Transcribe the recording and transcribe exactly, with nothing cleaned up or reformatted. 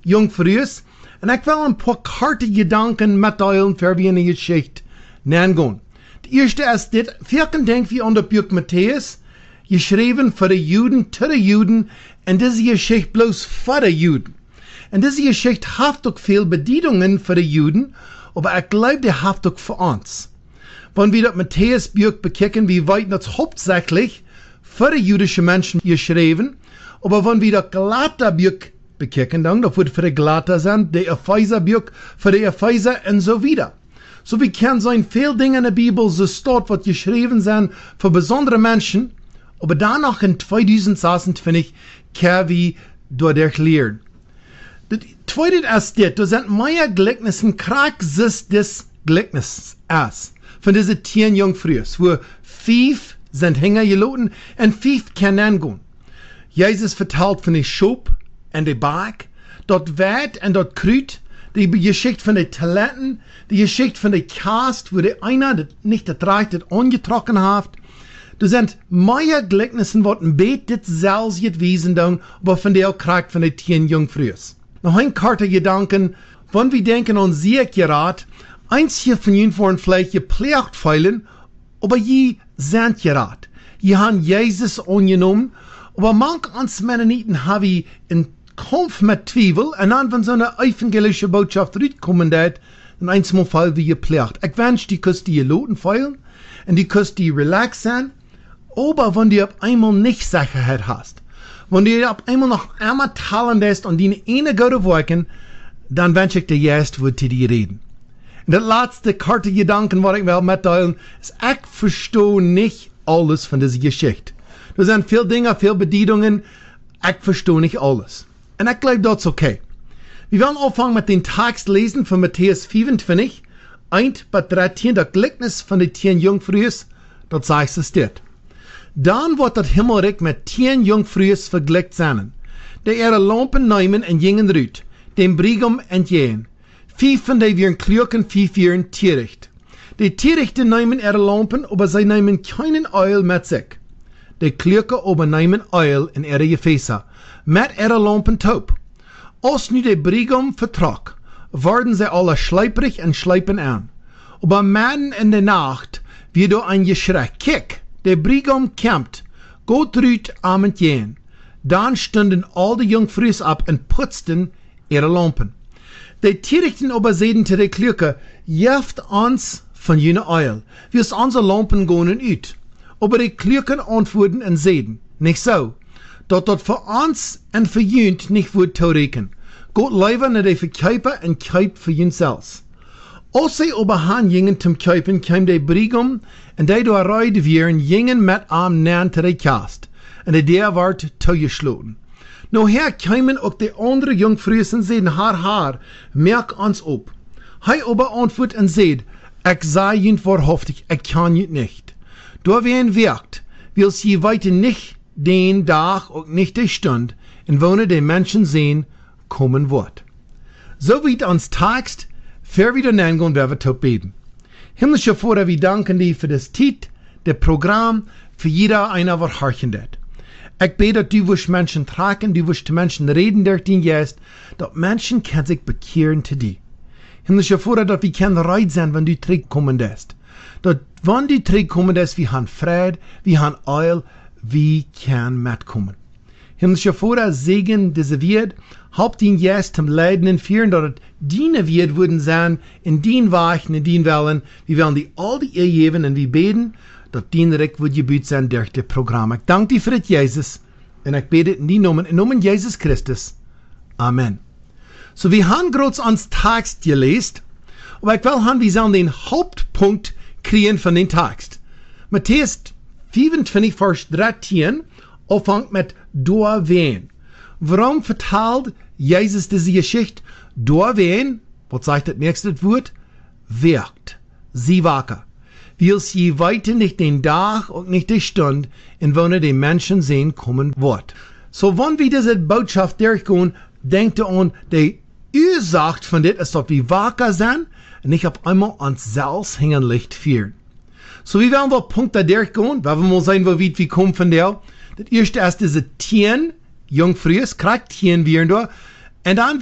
Jungfrühes. En ik wil een paar karte gedanken mitteilen voor wie een Geschichte nemen. De eerste is dit. Welken denk wie aan de Buch Matthäus? Geschreven voor de Juden, te de Juden. En deze Geschichte bloos voor de Juden. En deze Geschichte heeft ook veel bedienungen voor de Juden. Maar ik glaube, die heeft ook voor ons. Wenn wir das Matthäus-Buch bekijken, wir weten das hauptsächlich für die jüdischen Menschen geschrieben. Aber wenn wir das Galater-Buch bekijken, dann, das wird für die Galater sein, der Epheser-Buch für die Epheser und so weiter. So wie können sein viele Dinge in der Bibel so steht, was geschrieben sind für besondere Menschen, aber danach in zwanzig sechsundzwanzig können wir dadurch lernen. Das zweite ist das, da sind mehr Gleichnissen, krack ist das Gleichnis ist. Von diese tien Jungfrühes, wo fünf sind hingeloten und fünf können gehen. Jesus vertelt von der Schub und der Berg, dort Wert und dort Krüt, die Geschichte von den Talenten, die Geschichte von der Kast, wo der einer das nicht erträgt, das angetrocken hat. Da sind mehr Gleichnissen, was ein Bett das selbst gewesen ist, aber von der auch kriegt von den tien Jungfrühes. Noch ein Karte Gedanken, wenn wir denken an Sieggerat, eins hier von ihnen waren vielleicht gepflegt feilen, aber je sind gerat. Je haben Jesus angenommen, aber manch uns Mennoniten haben in Kampf mit Zweifel, und dann, wenn so eine evangelische Botschaft rauskommen wird, dann einmal fall wie gepflegt. Ich wünsche, die könnt die geloten feilen, und die könnt die relax sein, aber wenn die auf einmal nicht Sicherheit hast, wenn die auf einmal noch einmal teilen lässt und die eine gute Worten, dann wünsche ich dir jetzt, wird die dir reden. Und das letzte Karte Gedanken, was ich will mitteilen, ist, ich verstehe nicht alles von dieser Geschichte. Da sind viele Dinge, viele Bedienungen, ich verstehe nicht alles. Und ich glaube, das ist okay. Wir werden anfangen mit dem Text lesen von Matthäus fünfundzwanzig, eins bis dreizehn, das Gleichnis von den tien Jungfrühes, das sagt es dort. Dann wird das Himmelreich mit tien Jungfrühes vergleicht sein, die ihre Lampen nehmen und gingen rüt, dem Brigum entgehen. Fünf von denen wären klug und fünf wären töricht. Die Törichten nehmen ihre Lampen, aber sie nehmen keinen Öl mit sich. Die Klugen aber nehmen Öl in ihre Gefäße, mit ihren Lampen taub. Als nu der Brigum vertrok, werden sie alle schleiprig und schleipen an. Aber mitten in der Nacht wird da ein Geschrei. Kick, der Brigum kämpft, Gott rüht am entgehen. Dann standen all die Jungfrüs ab und putzten ihre Lampen. Die Törichten aber sehen zu der Kluge, jeft uns von jener Öl, wie es unsere Lampen gehen ut. Aber die Klugen antworten und sehen, nicht so, dat dat für uns und für jünt nicht wird toereken. Gott leiven na die verkuipen und kuip für jünt selbst. Als sie aber han jingen zum kuipen, kam der Brigum und die da reide wären, jingen mit am nähen zu der Kast. Und der ward toegesloten. Nou her kamen auch die andere Jungfrüs und sehen, haar haar, merk uns op. Hij aber antwortet und seht, ich sei jünt wahrhaftig, ich kann jünt nicht. Da wen wirkt, will sie weiter nicht den Tag und nicht die Stunde, in wo die Menschen sehen, kommen wird. So wie uns Text, für wieder nennen, wer wir top beten. Himmlischer Vater, wir danken dir für das Tiet, das Programm, für jeder einer, was horchen wird. Ich bete, dass du wirst Menschen tragen, du wirst Menschen reden durch den Geist, dass Menschen können sich bekehren zu dir. Himmlischer Vater, dass wir können reit sein, wenn du zurückkommen wirst. Dass, wenn du zurückkommen wirst, wir haben Frieden, wir haben Eil, wir können mitkommen. Himmlischer Vater, Segen diese Welt, haupt ihn jetzt zum Leiden und Führen, dass es deine Welt würden sein, in den Weichen, in den Wellen, wir werden die all die Ehe geben und wir beten, dass dein Recht wird gebüht sein durch das Programm. Ich danke dir für das, Jesus, und ich bete in die Namen, in Namen Jesus Christus. Amen. So, wir haben gerade ans Text gelesen, aber ich will haben, wir sollen den Hauptpunkt kriegen von dem Text. Matthäus fünfundzwanzig, Vers dreizehn, anfängt mit Doa wen. Warum vertelt Jesus diese Geschichte? Doa wen, was sagt das nächste Wort? Wirkt. Sie wacker. Will sie weiter nicht den Tag und nicht die Stunde, in wo die Menschen sehen, kommen wird. So, wenn wir diese Botschaft durchgehen, denkt ihr an, die Ursache von das ist, dass wir wacker sind und nicht auf einmal ans selbst hängen Licht führen. So, wie werden wir Punkte durchgehen? Weil wir mal sehen, wo weit wir kommen von der. Das erste ist diese tien Jungfrüs, kriegt tien wir da. Und dann